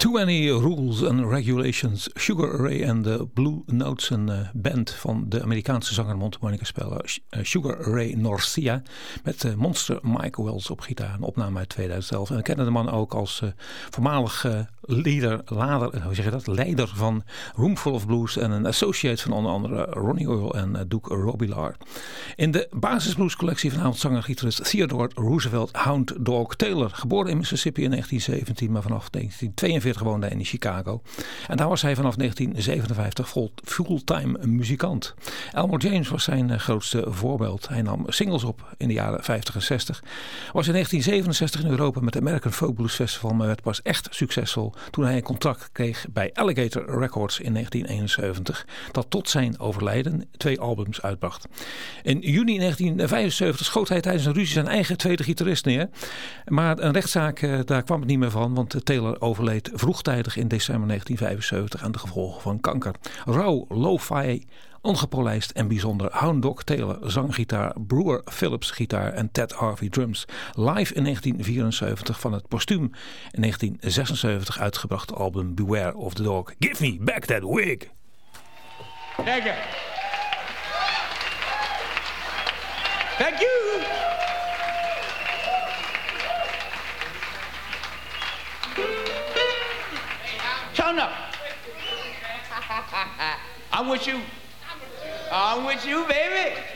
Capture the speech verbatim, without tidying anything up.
Too Many Rules and Regulations. Sugar Ray en de Blue Notes, een uh, band van de Amerikaanse zanger mondharmonica-speler uh, Sugar Ray Norcia. Met uh, monster Mike Wells op gitaar. Een opname uit tweeduizend elf. En we kennen de man ook als uh, voormalig uh, leader, lader, hoe zeg je dat? leider van Roomful of Blues. En een associate van onder andere Ronnie Earl en uh, Duke Robillard. In de basisbluescollectie van oud-zanger-gitarist Theodore Roosevelt Hound Dog Taylor. Geboren in Mississippi in negentien zeventien, maar vanaf negentien tweeënveertig woonde hij in Chicago. En daar was hij vanaf negentien zevenenvijftig fulltime muzikant. Elmore James was zijn grootste voorbeeld. Hij nam singles op in de jaren vijftig en zestig. Was in negentien zevenenzestig in Europa met het American Folk Blues Festival, maar werd pas echt succesvol toen hij een contract kreeg bij Alligator Records in negentien eenenzeventig, dat tot zijn overlijden twee albums uitbracht. In juni negentien vijfenzeventig schoot hij tijdens een ruzie zijn eigen tweede gitarist neer. Maar een rechtszaak, daar kwam het niet meer van, want Taylor overleed vroegtijdig in december negentien vijfenzeventig aan de gevolgen van kanker. Rauw, lo-fi, ongepolijst en bijzonder. Hound Dog Taylor, zanggitaar, Brewer Phillips gitaar en Ted Harvey drums. Live in negentien vierenzeventig van het postuum in negentien zesenzeventig uitgebrachte album Beware of the Dog. Give me back that wig! Thank you. Thank you. Turn up. I'm with you. I'm with you, baby.